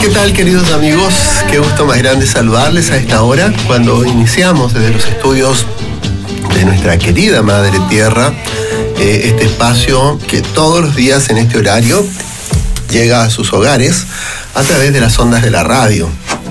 ¿Qué tal, queridos amigos? Qué gusto más grande saludarles a esta hora, cuando iniciamos desde los estudios de nuestra querida Madre Tierra, este espacio que todos los días en este horario llega a sus hogares a través de las ondas de la radio.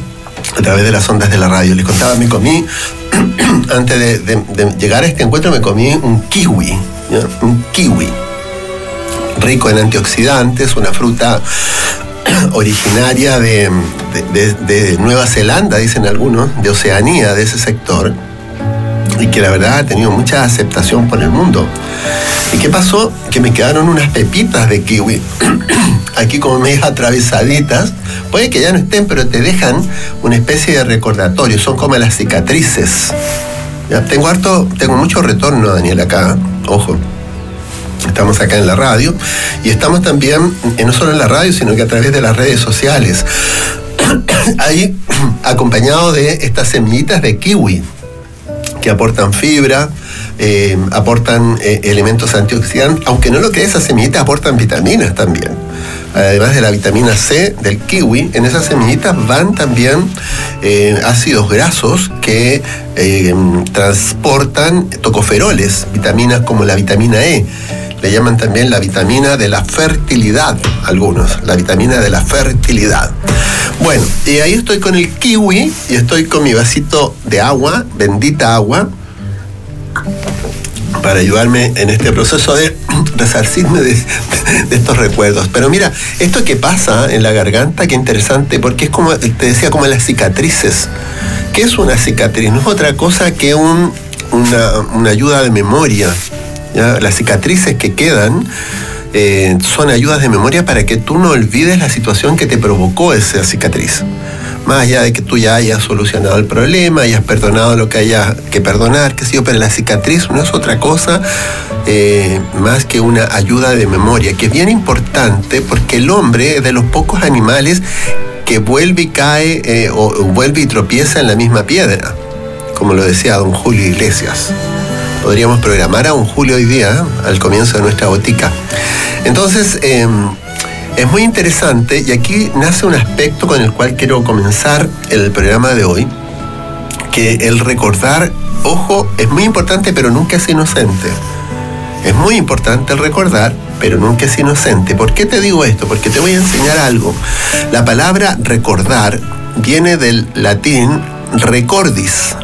Les contaba, me comí, antes de llegar a este encuentro, me comí un kiwi, ¿ya? Un kiwi, rico en antioxidantes, una fruta originaria de Nueva Zelanda, dicen algunos, de Oceanía, de ese sector, y que la verdad ha tenido mucha aceptación por el mundo. ¿Y qué pasó? Que me quedaron unas pepitas de kiwi aquí como medias atravesaditas. Puede que ya no estén, pero te dejan una especie de recordatorio. Son como las cicatrices. ¿Ya? Tengo mucho retorno, Daniel, acá. Ojo. Estamos acá en la radio y estamos también, no solo en la radio, sino que a través de las redes sociales. Ahí, acompañado de estas semillitas de kiwi, que aportan fibra, aportan elementos antioxidantes. Aunque no lo creas, esas semillitas aportan vitaminas también. Además de la vitamina C del kiwi, en esas semillitas van también ácidos grasos que transportan tocoferoles, vitaminas como la vitamina E. Le llaman también la vitamina de la fertilidad, algunos, la vitamina de la fertilidad. Bueno, y ahí estoy con el kiwi y estoy con mi vasito de agua, bendita agua, para ayudarme en este proceso de resarcirme de estos recuerdos. Pero mira, esto que pasa en la garganta, qué interesante, porque es como, te decía, como las cicatrices. ¿Qué es una cicatriz? No es otra cosa que una ayuda de memoria. ¿Ya? Las cicatrices que quedan son ayudas de memoria para que tú no olvides la situación que te provocó esa cicatriz. Más allá de que tú ya hayas solucionado el problema, hayas perdonado lo que haya que perdonar, qué sé yo, pero la cicatriz no es otra cosa más que una ayuda de memoria, que es bien importante porque el hombre es de los pocos animales que vuelve y cae o vuelve y tropieza en la misma piedra, como lo decía don Julio Iglesias. Podríamos programar a un Julio hoy día, al comienzo de nuestra botica. Entonces, es muy interesante, y aquí nace un aspecto con el cual quiero comenzar el programa de hoy, que el recordar, ojo, es muy importante, pero nunca es inocente. Es muy importante el recordar, pero nunca es inocente. ¿Por qué te digo esto? Porque te voy a enseñar algo. La palabra recordar viene del latín recordis.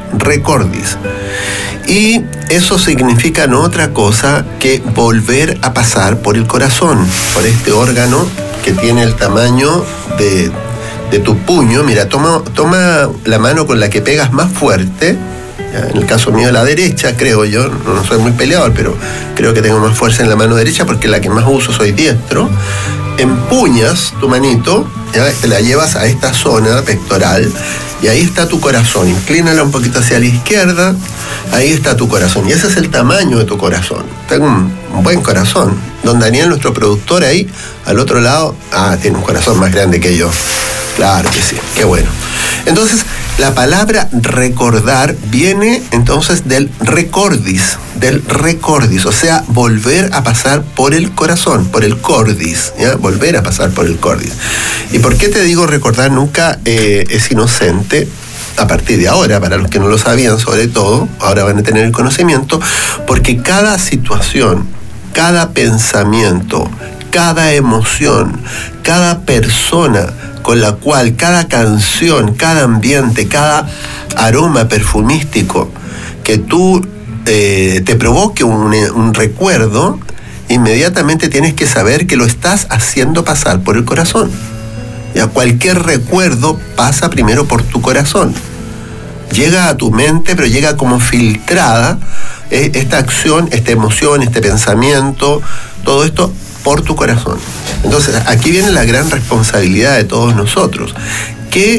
Y eso significa no otra cosa que volver a pasar por el corazón, por este órgano que tiene el tamaño de tu puño. Mira, toma la mano con la que pegas más fuerte. En el caso mío, la derecha, creo yo, no soy muy peleador, pero creo que tengo más fuerza en la mano derecha porque la que más uso soy diestro. Empuñas tu manito, ¿ya? Te la llevas a esta zona pectoral y ahí está tu corazón. Inclínala un poquito hacia la izquierda, ahí está tu corazón. Y ese es el tamaño de tu corazón. Tengo un buen corazón. Don Daniel, nuestro productor, ahí al otro lado, tiene un corazón más grande que yo. Claro que sí, qué bueno. Entonces, la palabra recordar viene entonces del recordis, o sea, volver a pasar por el corazón, por el cordis, ¿ya? Volver a pasar por el cordis. ¿Y por qué te digo recordar nunca es inocente? A partir de ahora, para los que no lo sabían sobre todo, ahora van a tener el conocimiento, porque cada situación, cada pensamiento, cada emoción, cada persona con la cual, cada canción, cada ambiente, cada aroma perfumístico que tú te provoque un recuerdo, inmediatamente tienes que saber que lo estás haciendo pasar por el corazón. Ya, cualquier recuerdo pasa primero por tu corazón. Llega a tu mente, pero llega como filtrada esta acción, esta emoción, este pensamiento, todo esto por tu corazón. Entonces, aquí viene la gran responsabilidad de todos nosotros. ¿Qué